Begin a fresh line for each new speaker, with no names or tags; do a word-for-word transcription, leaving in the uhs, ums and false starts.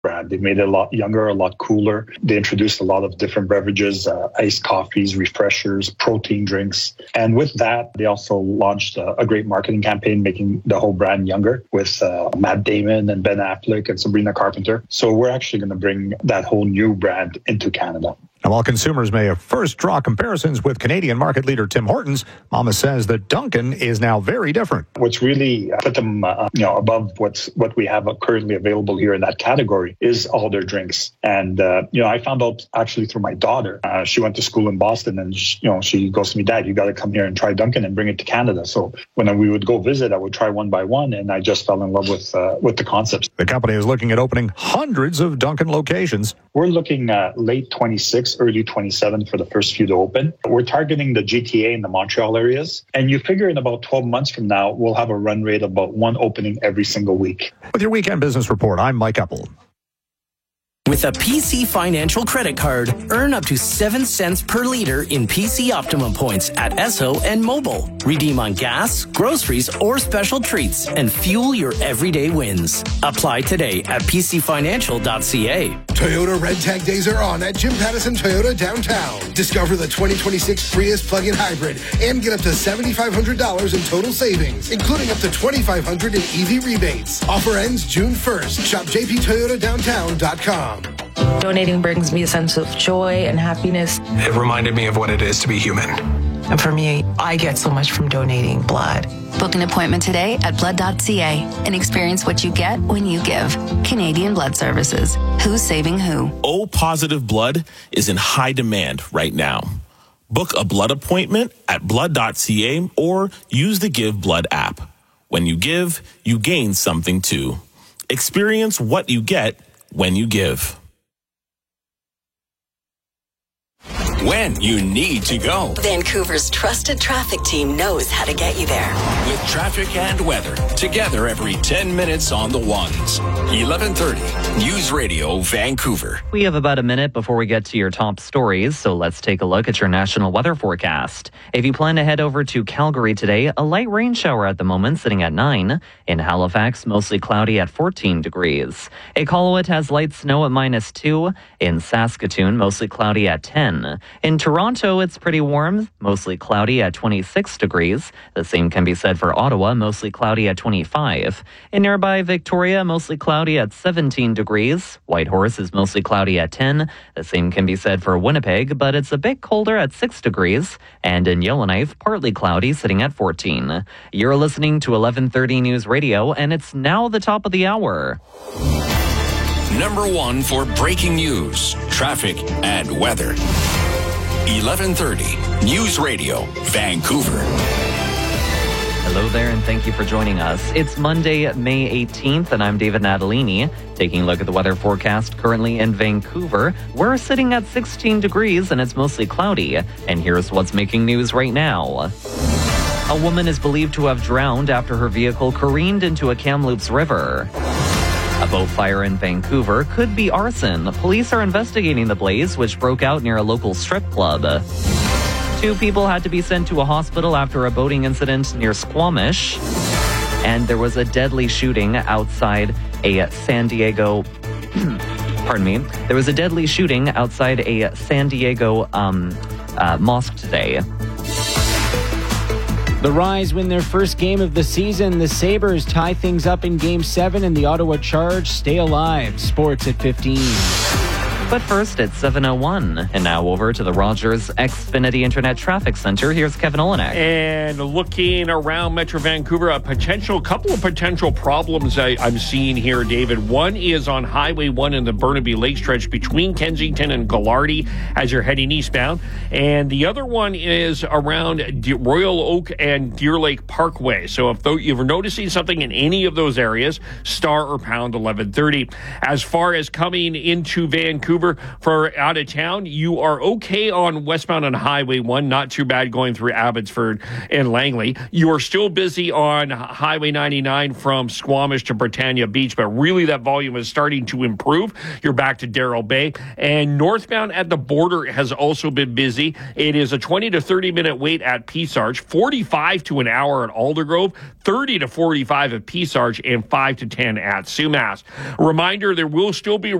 brand. They made it a lot younger, a lot cooler. They introduced a lot of different beverages, uh, iced coffees, refreshers, protein drinks. And with that, they also launched a, a great marketing campaign, making the whole brand younger with uh, Matt Damon and Ben Affleck and Sabrina Carpenter. So we're actually going to bring that whole new brand into Canada.
Now, while consumers may have first draw comparisons with Canadian market leader Tim Hortons, Mama says that Dunkin' is now very different.
What's really put them uh, you know, above what's what we have currently available here in that category is all their drinks. And, uh, you know, I found out actually through my daughter. Uh, she went to school in Boston and, she, you know, she goes to me, Dad, you got to come here and try Dunkin' and bring it to Canada. So when we would go visit, I would try one by one, and I just fell in love with, uh, with the concepts.
The company is looking at opening hundreds of Dunkin' locations.
We're looking at late twenty-six, early twenty-seven for the first few to open. We're targeting the G T A and the Montreal areas. And you figure in about twelve months from now, we'll have a run rate of about one opening every single week.
With your Weekend Business Report, I'm Mike Eppel.
With a P C Financial credit card, earn up to seven cents per liter in P C Optimum points at Esso and Mobile. Redeem on gas, groceries, or special treats and fuel your everyday wins. Apply today at p c financial dot c a.
Toyota Red Tag Days are on at Jim Pattison Toyota downtown. Discover the twenty twenty-six Prius plug-in hybrid and get up to seven thousand five hundred dollars in total savings, including up to two thousand five hundred dollars in E V rebates. Offer ends June first. Shop j p toyota downtown dot com.
Donating brings me a sense of joy and happiness.
It reminded me of what it is to be human.
And for me, I get so much from donating blood.
Book an appointment today at blood dot c a and experience what you get when you give. Canadian Blood Services. Who's saving who?
O-positive blood is in high demand right now. Book a blood appointment at blood dot c a or use the Give Blood app. When you give, you gain something too. Experience what you get when you give.
When you need to go.
Vancouver's trusted traffic team knows how to get you there.
With traffic and weather, together every ten minutes on the ones. eleven thirty, News Radio, Vancouver.
We have about a minute before we get to your top stories, so let's take a look at your national weather forecast. If you plan to head over to Calgary today, a light rain shower at the moment sitting at nine. In Halifax, mostly cloudy at fourteen degrees. Iqaluit has light snow at minus two. In Saskatoon, mostly cloudy at ten. In Toronto, it's pretty warm, mostly cloudy at twenty-six degrees. The same can be said for Ottawa, mostly cloudy at twenty-five. In nearby Victoria, mostly cloudy at seventeen degrees. Whitehorse is mostly cloudy at ten. The same can be said for Winnipeg, but it's a bit colder at six degrees. And in Yellowknife, partly cloudy, sitting at fourteen. You're listening to eleven thirty News Radio, and it's now the top of the hour.
Number one for breaking news, traffic, and weather. eleven thirty, News Radio, Vancouver.
Hello there, and thank you for joining us. It's Monday, May eighteenth, and I'm David Natalini. Taking a look at the weather forecast currently in Vancouver, we're sitting at sixteen degrees, and it's mostly cloudy. And here's what's making news right now. A woman is believed to have drowned after her vehicle careened into a Kamloops river. A boat fire in Vancouver could be arson. Police are investigating the blaze, which broke out near a local strip club. Two people had to be sent to a hospital after a boating incident near Squamish. And there was a deadly shooting outside a San Diego... pardon me. There was a deadly shooting outside a San Diego um, uh, mosque today.
The Rise win their first game of the season. The Sabres tie things up in Game seven, and the Ottawa Charge stay alive. Sports at fifteen.
But first, it's seven oh one. And now over to the Rogers Xfinity Internet Traffic Center. Here's Kevin Olenek.
And looking around Metro Vancouver, a potential couple of potential problems I, I'm seeing here, David. One is on Highway one in the Burnaby Lake stretch between Kensington and Gallardi as you're heading eastbound. And the other one is around De- Royal Oak and Deer Lake Parkway. So if th- you're noticing something in any of those areas, star or pound eleven thirty. As far as coming into Vancouver, Vancouver for out of town, you are okay on westbound on Highway one. Not too bad going through Abbotsford and Langley. You are still busy on Highway ninety-nine from Squamish to Britannia Beach, but really that volume is starting to improve. You're back to Darrell Bay. And northbound at the border has also been busy. It is a twenty to thirty minute wait at Peace Arch, forty-five to an hour at Aldergrove, thirty to forty-five at Peace Arch, and five to ten at Sumas. Reminder, there will still be